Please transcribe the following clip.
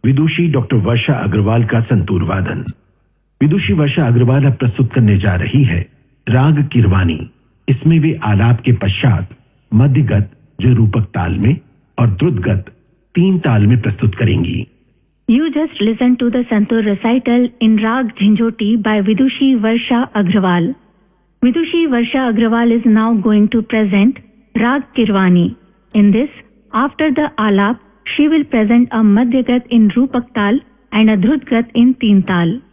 विदुषी doctor वर्षा अग्रवाल का संतूर वादन। विदुषी वर्षा अग्रवाल अब प्रस्तुत करने जा रही है राग किरवानी। इसमें वे आलाप के पश्चात मध्यगत जो रूपक ताल में और द्रुतगत 3 ताल में प्रस्तुत करेंगी। You just listened to the Santur recital in Rag Jhinjhoti by Vidushi Varsha Agrawal. Vidushi Varsha Agrawal is now going to present Rag Kirwani. In this, after the alap, she will present a Madhyagat in Rupak Tal and a Drutgat in Teen Tal.